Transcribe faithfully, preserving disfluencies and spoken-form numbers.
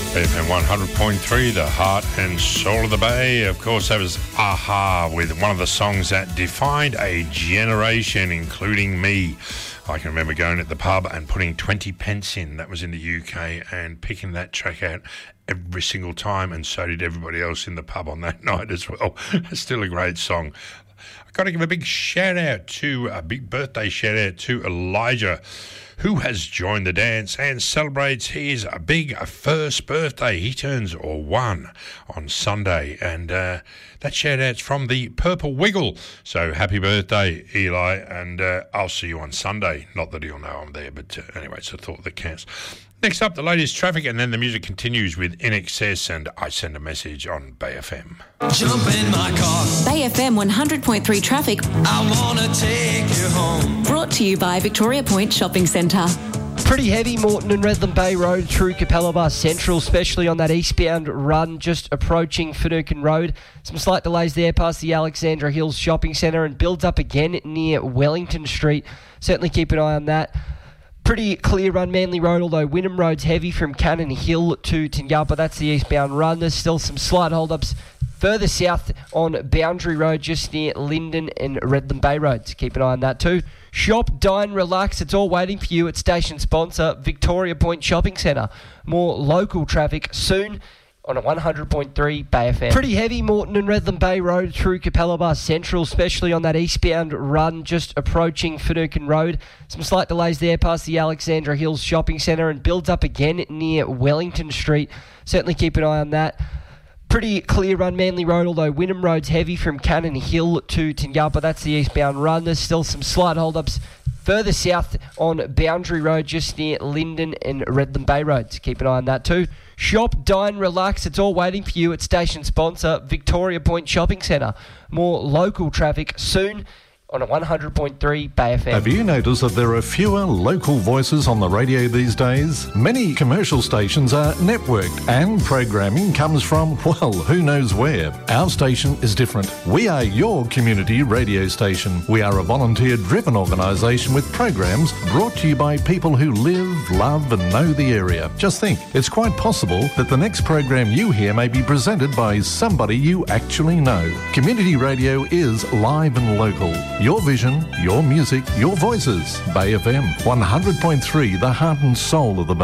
B F M one hundred point three, the heart and soul of the Bay. Of course, that was a-ha with one of the songs that defined a generation, including me. I can remember going at the pub and putting twenty pence in, that was in the U K, and picking that track out every single time, and so did everybody else in the pub on that night as well. It's still a great song. I've got to give a big shout out to, a big birthday shout out to Elijah, who has joined the dance and celebrates his big first birthday. He turns one on Sunday, and uh, that shout-out's from the Purple Wiggle. So happy birthday, Eli, and uh, I'll see you on Sunday. Not that he'll know I'm there, but uh, anyway, it's a thought that counts. Next up, the latest traffic, and then the music continues with In Excess and I Send a Message on Bay F M. Jump in my car. Bay F M one hundred point three traffic. I want to take you home. Brought to you by Victoria Point Shopping Centre. Pretty heavy, Moreton and Redland Bay Road through Capalaba Central, especially on that eastbound run just approaching Finucane Road. Some slight delays there past the Alexandra Hills Shopping Centre and builds up again near Wellington Street. Certainly keep an eye on that. Pretty clear run Manly Road, although Wynnum Road's heavy from Cannon Hill to Tingapa. That's the eastbound run. There's still some slight hold-ups further south on Boundary Road just near Linden and Redland Bay Road. So keep an eye on that too. Shop, dine, relax. It's all waiting for you at station sponsor Victoria Point Shopping Centre. More local traffic soon on a one hundred point three Bay F M. Pretty heavy, Moreton and Redland Bay Road through Capalaba Central, especially on that eastbound run just approaching Finucane Road. Some slight delays there past the Alexandra Hills Shopping Centre and builds up again near Wellington Street. Certainly keep an eye on that. Pretty clear run Manly Road, although Wynnum Road's heavy from Cannon Hill to Tingapa. That's the eastbound run. There's still some slight hold-ups further south on Boundary Road just near Linden and Redland Bay Road. So keep an eye on that too. Shop, dine, relax. It's all waiting for you at station sponsor Victoria Point Shopping Centre. More local traffic soon on a one hundred point three Bay F M. Have you noticed that there are fewer local voices on the radio these days? Many commercial stations are networked and programming comes from, well, who knows where. Our station is different. We are your community radio station. We are a volunteer-driven organisation with programs brought to you by people who live, love and know the area. Just think, it's quite possible that the next program you hear may be presented by somebody you actually know. Community radio is live and local. Your vision, your music, your voices. Bay F M, one hundred point three, the heart and soul of the Bay.